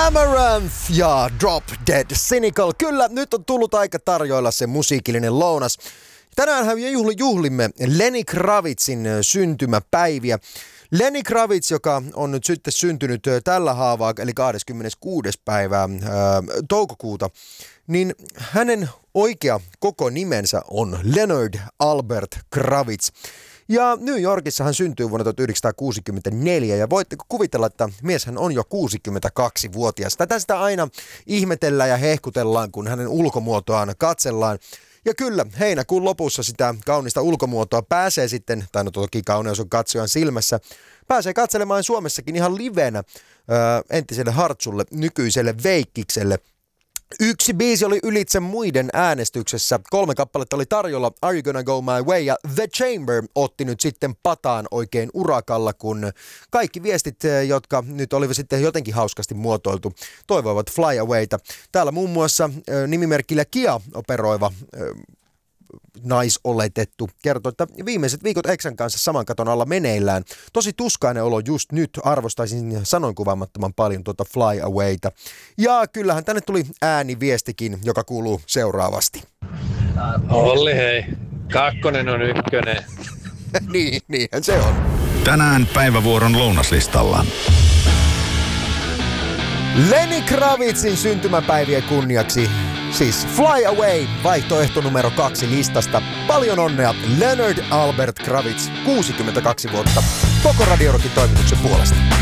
Amaranth ja Drop Dead Cynical. Kyllä, nyt on tullut aika tarjoilla se musiikillinen lounas. Tänäänhän juhlimme Lenny Kravitzin syntymäpäiviä. Lenny Kravitz, joka on nyt sitten syntynyt tällä haavaa, eli 26. päivää toukokuuta, niin hänen oikea koko nimensä on Leonard Albert Kravitz. Ja New Yorkissa hän syntyi vuonna 1964 ja voitteko kuvitella, että mieshän on jo 62-vuotias. Tätä sitä aina ihmetellään ja hehkutellaan, kun hänen ulkomuotoaan katsellaan. Ja kyllä, heinäkuun lopussa sitä kaunista ulkomuotoa pääsee sitten, tai no toki kauneus on katsojan silmässä, pääsee katselemaan Suomessakin ihan livenä entiselle Hartsulle, nykyiselle Veikkikselle. Yksi biisi oli ylitse muiden äänestyksessä. 3 kappaletta oli tarjolla, Are You Gonna Go My Way, ja The Chamber otti nyt sitten pataan oikein urakalla, kun kaikki viestit, jotka nyt olivat sitten jotenkin hauskasti muotoiltu, toivoivat Fly Awayta. Täällä muun muassa nimimerkillä Kia operoiva naisoletettu kertoo, että viimeiset viikot Exan kanssa saman katon alla meneillään. Tosi tuskainen olo just nyt, arvostaisin sanoinkuvaamattoman paljon tuota Fly Awayta. Ja kyllähän tänne tuli ääniviestikin, joka kuuluu seuraavasti. Olli hei, 2 on 1. Niinhän se on. Tänään päivävuoron lounaslistalla. Lenny Kravitzin syntymäpäivien kunniaksi, siis Fly Away, vaihtoehto numero 2 listasta. Paljon onnea Leonard Albert Kravitz, 62 vuotta, koko Radio Rockin toimituksen puolesta.